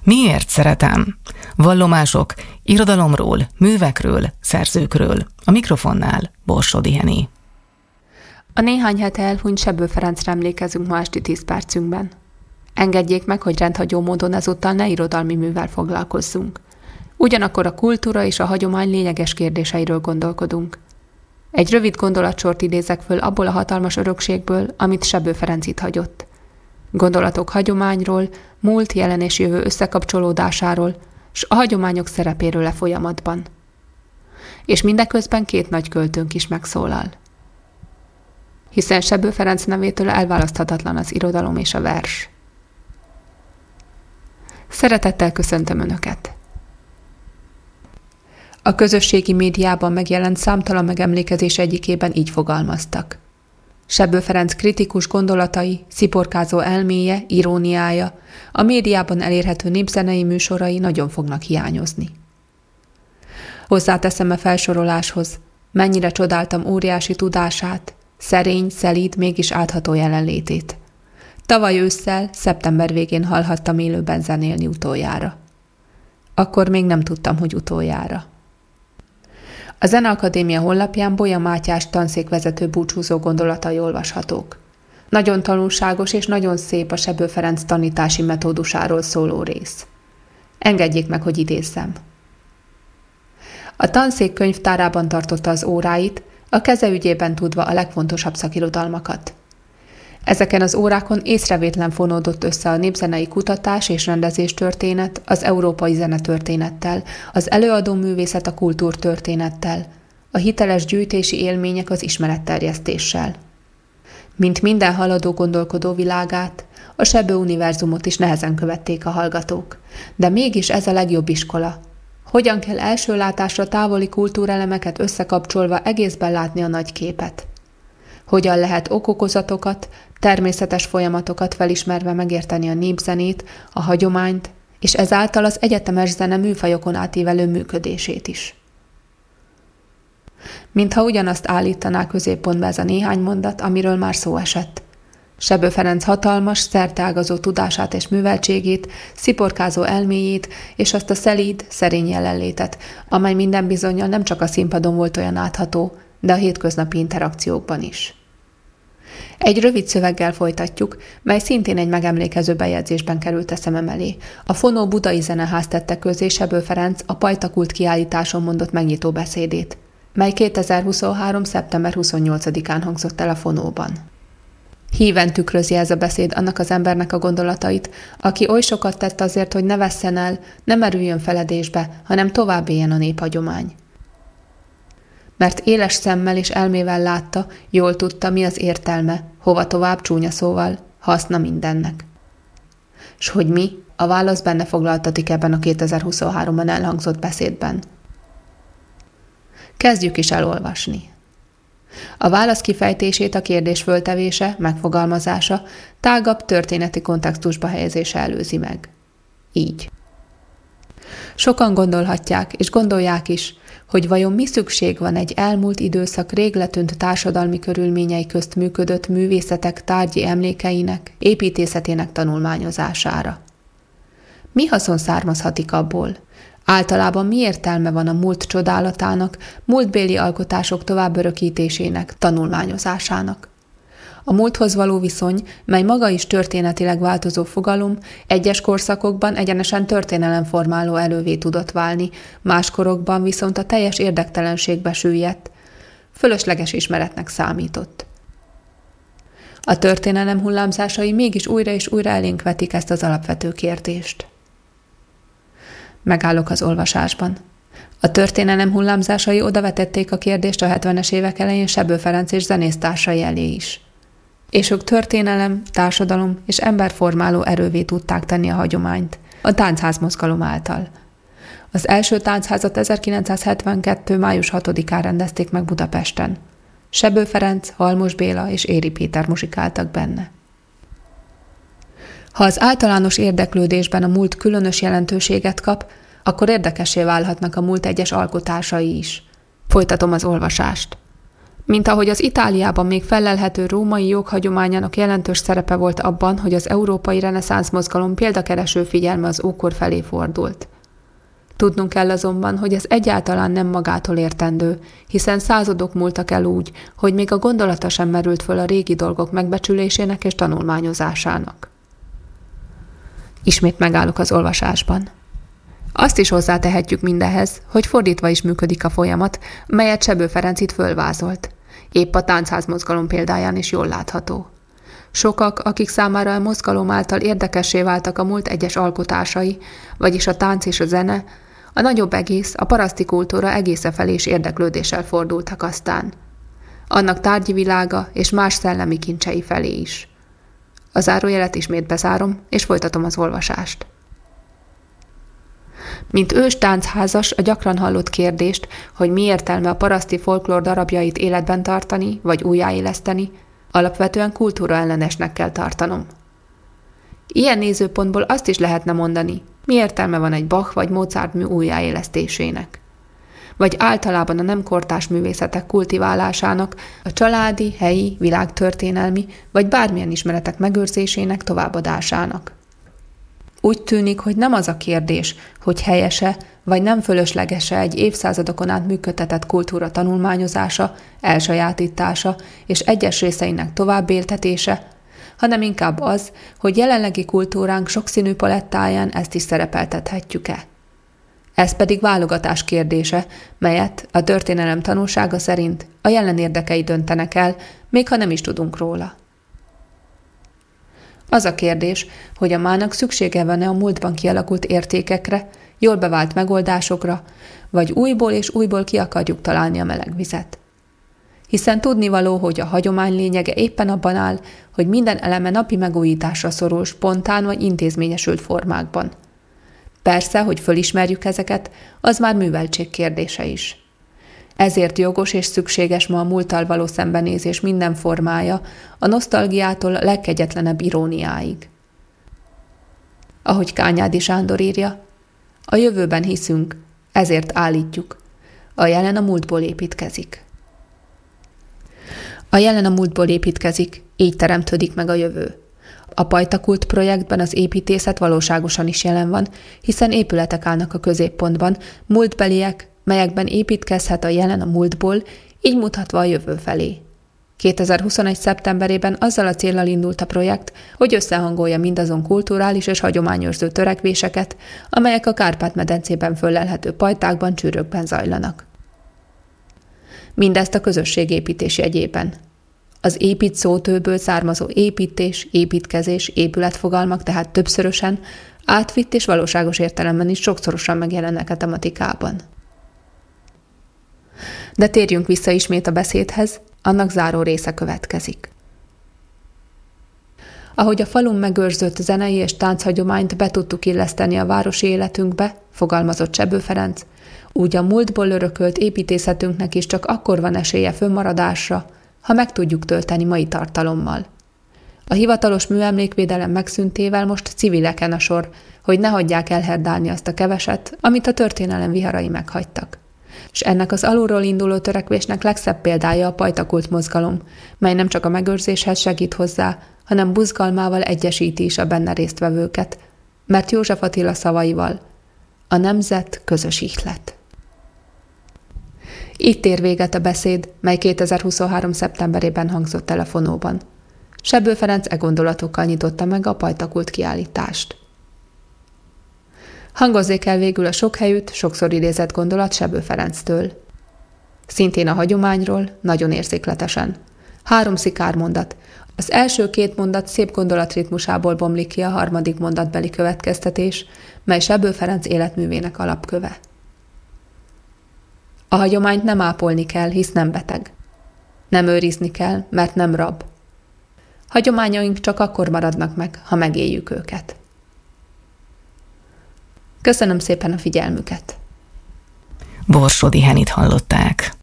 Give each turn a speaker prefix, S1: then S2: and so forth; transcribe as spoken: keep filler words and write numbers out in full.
S1: Miért szeretem? Vallomások, irodalomról, művekről, szerzőkről. A mikrofonnál Borsodi Henné.
S2: A néhány hete elhunyt Sebbő Ferencre emlékezünk ma esti tíz percünkben. Engedjék meg, hogy rendhagyó módon ezúttal ne irodalmi művel foglalkozzunk. Ugyanakkor a kultúra és a hagyomány lényeges kérdéseiről gondolkodunk. Egy rövid gondolatsort idézek föl abból a hatalmas örökségből, amit Sebbő Ferenc itt hagyott. Gondolatok hagyományról, múlt, jelen és jövő összekapcsolódásáról, s a hagyományok szerepéről a folyamatban. És mindeközben két nagy költőnk is megszólal. Hiszen Sebbő Ferenc nevétől elválaszthatatlan az irodalom és a vers. Szeretettel köszöntöm Önöket! A közösségi médiában megjelent számtalan megemlékezés egyikében így fogalmaztak. Sebbő Ferenc kritikus gondolatai, sziporkázó elméje, iróniája, a médiában elérhető népzenei műsorai nagyon fognak hiányozni. Hozzáteszem a felsoroláshoz, mennyire csodáltam óriási tudását, szerény, szelíd, mégis átható jelenlétét. Tavaly ősszel, szeptember végén hallhattam élőben zenélni utoljára. Akkor még nem tudtam, hogy utoljára. A Zeneakadémia honlapján Bolya Mátyás tanszékvezető búcsúzó gondolatai olvashatók. Nagyon tanulságos és nagyon szép a Sebbő Ferenc tanítási metódusáról szóló rész. Engedjék meg, hogy idézzem. A tanszék könyvtárában tartotta az óráit, a keze ügyében tudva a legfontosabb szakirodalmakat. Ezeken az órákon észrevétlen fonódott össze a népzenei kutatás és rendezés történet az európai zenetörténettel, az előadó művészet a kultúrtörténettel, a hiteles gyűjtési élmények az ismeretterjesztéssel. Mint minden haladó gondolkodó világát, a Sebbő univerzumot is nehezen követték a hallgatók. De mégis ez a legjobb iskola. Hogyan kell első látásra távoli kultúrelemeket összekapcsolva egészben látni a nagy képet? Hogyan lehet okokozatokat, természetes folyamatokat felismerve megérteni a népzenét, a hagyományt, és ezáltal az egyetemes zene műfajokon átívelő működését is. Mintha ugyanazt állítaná középpontba ez a néhány mondat, amiről már szó esett. Sebbő Ferenc hatalmas, szerteágazó tudását és műveltségét, sziporkázó elméjét, és azt a szelíd, szerény jelenlétet, amely minden bizonnyal nem csak a színpadon volt olyan átható, de a hétköznapi interakciókban is. Egy rövid szöveggel folytatjuk, mely szintén egy megemlékező bejegyzésben került a szemem elé. A Fonó Budai Zeneház tette közzé Sebbő Ferenc a Pajtakult kiállításon mondott megnyitó beszédét, mely kétezer-huszonhárom. szeptember huszonnyolcadikán hangzott el a Fonóban. Híven tükrözi ez a beszéd annak az embernek a gondolatait, aki oly sokat tett azért, hogy ne vesszen el, ne merüljön feledésbe, hanem tovább éljen a néphagyomány. Mert éles szemmel és elmével látta, jól tudta, mi az értelme, hova tovább csúnya szóval, haszna mindennek. S hogy mi, a válasz benne foglaltatik ebben a kétezer-huszonháromban elhangzott beszédben. Kezdjük is elolvasni. A válasz kifejtését a kérdés föltevése, megfogalmazása, tágabb történeti kontextusba helyezése előzi meg. Így. Sokan gondolhatják, és gondolják is, hogy vajon mi szükség van egy elmúlt időszak rég letűnt társadalmi körülményei közt működött művészetek tárgyi emlékeinek, építészetének tanulmányozására. Mi haszon származhatik abból? Általában mi értelme van a múlt csodálatának, múltbéli alkotások továbbörökítésének, tanulmányozásának? A múlthoz való viszony, mely maga is történetileg változó fogalom, egyes korszakokban egyenesen történelemformáló elővé tudott válni, más korokban viszont a teljes érdektelenségbe süllyedt, fölösleges ismeretnek számított. A történelem hullámzásai mégis újra és újra elénk vetik ezt az alapvető kérdést. Megállok az olvasásban. A történelem hullámzásai odavetették a kérdést a hetvenes évek elején Sebbő Ferenc és zenésztársai elé is. És ők történelem, társadalom és emberformáló erővé tudták tenni a hagyományt, a táncházmozgalom által. Az első táncházat ezerkilencszázhetvenkettő. május hatodikán rendezték meg Budapesten. Sebbő Ferenc, Halmos Béla és Éri Péter muzsikáltak benne. Ha az általános érdeklődésben a múlt különös jelentőséget kap, akkor érdekessé válhatnak a múlt egyes alkotásai is. Folytatom az olvasást. Mint ahogy az Itáliában még fellelhető római joghagyományának jelentős szerepe volt abban, hogy az európai reneszánsz mozgalom példakereső figyelme az ókor felé fordult. Tudnunk kell azonban, hogy ez egyáltalán nem magától értendő, hiszen századok múltak el úgy, hogy még a gondolata sem merült föl a régi dolgok megbecsülésének és tanulmányozásának. Ismét megállok az olvasásban. Azt is hozzátehetjük mindehhez, hogy fordítva is működik a folyamat, melyet Sebő Ferenc itt fölvázolt. Épp a táncházmozgalom példáján is jól látható. Sokak, akik számára a mozgalom által érdekessé váltak a múlt egyes alkotásai, vagyis a tánc és a zene, a nagyobb egész, a paraszti kultúra egésze felé is érdeklődéssel fordultak aztán. Annak tárgyi világa és más szellemi kincsei felé is. A zárójelet ismét bezárom, és folytatom az olvasást. Mint ős táncházas a gyakran hallott kérdést, hogy mi értelme a paraszti folklór darabjait életben tartani, vagy újjáéleszteni, alapvetően kultúraellenesnek kell tartanom. Ilyen nézőpontból azt is lehetne mondani, mi értelme van egy Bach vagy Mozart mű újjáélesztésének. Vagy általában a nem kortárs művészetek kultiválásának, a családi, helyi, világtörténelmi vagy bármilyen ismeretek megőrzésének továbbadásának. Úgy tűnik, hogy nem az a kérdés, hogy helyese vagy nem fölöslegese egy évszázadokon át működtetett kultúra tanulmányozása, elsajátítása és egyes részeinek továbbéltetése, hanem inkább az, hogy jelenlegi kultúránk sokszínű palettáján ezt is szerepeltethetjük-e. Ez pedig válogatás kérdése, melyet a történelem tanulsága szerint a jelen érdekei döntenek el, még ha nem is tudunk róla. Az a kérdés, hogy a mának szüksége van-e a múltban kialakult értékekre, jól bevált megoldásokra, vagy újból és újból ki akarjuk találni a meleg vizet. Hiszen tudnivaló, hogy a hagyomány lényege éppen abban áll, hogy minden eleme napi megújításra szorul spontán vagy intézményesült formákban. Persze, hogy fölismerjük ezeket, az már műveltség kérdése is. Ezért jogos és szükséges ma a múlttal való szembenézés minden formája, a nosztalgiától a legkegyetlenebb iróniáig. Ahogy Kányádi Sándor írja, a jövőben hiszünk, ezért állítjuk. A jelen a múltból építkezik. A jelen a múltból építkezik, így teremtődik meg a jövő. A Pajtakult projektben az építészet valóságosan is jelen van, hiszen épületek állnak a középpontban, múltbeliek, melyekben építkezhet a jelen a múltból, így mutatva a jövő felé. kétezer-huszonegy. szeptemberében azzal a céllal indult a projekt, hogy összehangolja mindazon kulturális és hagyományőrző törekvéseket, amelyek a Kárpát-medencében föllelhető pajtákban, csűrökben zajlanak. Mindezt a közösségépítés jegyében. Az épít szótőből származó építés, építkezés, épületfogalmak tehát többszörösen, átvitt és valóságos értelemben is sokszorosan megjelennek a tematikában. De térjünk vissza ismét a beszédhez, annak záró része következik. Ahogy a falun megőrzött zenei és tánchagyományt be tudtuk illeszteni a városi életünkbe, fogalmazott Sebő Ferenc, úgy a múltból örökölt építészetünknek is csak akkor van esélye fönnmaradásra, ha meg tudjuk tölteni mai tartalommal. A hivatalos műemlékvédelem megszüntével most civileken a sor, hogy ne hagyják elherdálni azt a keveset, amit a történelem viharai meghagytak. És ennek az alulról induló törekvésnek legszebb példája a Pajtakult mozgalom, mely nem csak a megőrzéshez segít hozzá, hanem buzgalmával egyesíti is a benne résztvevőket, mert József Attila szavaival: a nemzet közös ihlet. Itt ér véget a beszéd, mely kétezer-huszonhárom. szeptemberében hangzott el a Fonóban. Sebő Ferenc e gondolatokkal nyitotta meg a Pajtakult kiállítást. Hangozzék el végül a sok helyütt, sokszor idézett gondolat Sebő Ferenctől. Szintén a hagyományról, nagyon érzékletesen. Három szikármondat. Az első két mondat szép gondolatritmusából bomlik ki a harmadik mondatbeli következtetés, mely Sebő Ferenc életművének alapköve. A hagyományt nem ápolni kell, hisz nem beteg. Nem őrizni kell, mert nem rab. Hagyományaink csak akkor maradnak meg, ha megéljük őket. Köszönöm szépen a figyelmüket!
S1: Borsodi Henit hallották.